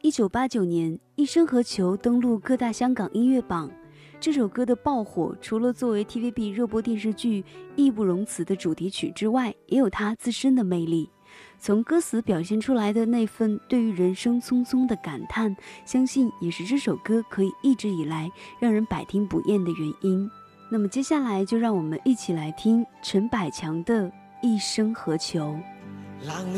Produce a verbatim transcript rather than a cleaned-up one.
一九八九年，《一生何求》登陆各大香港音乐榜。这首歌的爆火，除了作为 T V B 热播电视剧《义不容辞》的主题曲之外，也有它自身的魅力。从歌词表现出来的那份对于人生匆匆的感叹，相信也是这首歌可以一直以来让人百听不厌的原因。那么接下来就让我们一起来听陈百强的《一生何求》。